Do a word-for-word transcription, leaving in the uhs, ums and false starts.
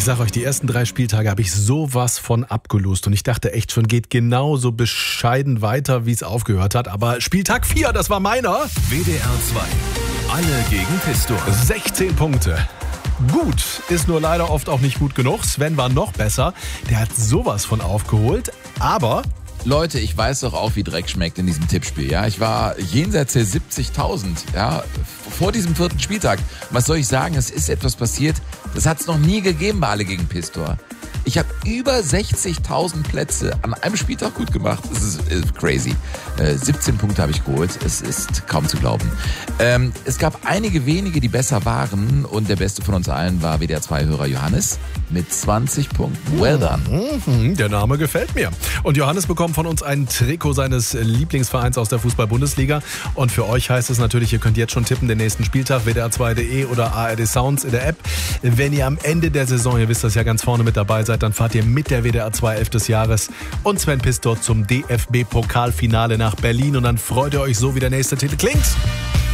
Ich sag euch, die ersten drei Spieltage habe ich sowas von abgelost und ich dachte echt schon, geht genauso bescheiden weiter, wie es aufgehört hat. Aber Spieltag vier, das war meiner. W D R zwei. Alle gegen Pistor. sechzehn Punkte. Gut, ist nur leider oft auch nicht gut genug. Sven war noch besser. Der hat sowas von aufgeholt. Aber Leute, ich weiß doch auch, wie Dreck schmeckt in diesem Tippspiel. Ja, ich war jenseits der siebzigtausend, ja, vor diesem vierten Spieltag. Was soll ich sagen? Es ist etwas passiert, das hat es noch nie gegeben bei Alle gegen Pistor. Ich habe über sechzigtausend Plätze an einem Spieltag gut gemacht. Das ist äh, crazy. Äh, siebzehn Punkte habe ich geholt. Es ist kaum zu glauben. Ähm, es gab einige wenige, die besser waren. Und der beste von uns allen war W D R zwei-Hörer Johannes mit zwanzig Punkten. Well done. Mhm, der Name gefällt mir. Und Johannes bekommt von uns ein Trikot seines Lieblingsvereins aus der Fußball-Bundesliga. Und für euch heißt es natürlich, ihr könnt jetzt schon tippen, den nächsten Spieltag, W D R zwei punkt de oder A R D Sounds in der App. Wenn ihr am Ende der Saison, ihr wisst das ja, ganz vorne mit dabei seid, dann fahrt ihr mit der W D R zwei elf des Jahres und Sven Pistor zum D F B-Pokalfinale nach Berlin und dann freut ihr euch so, wie der nächste Titel klingt.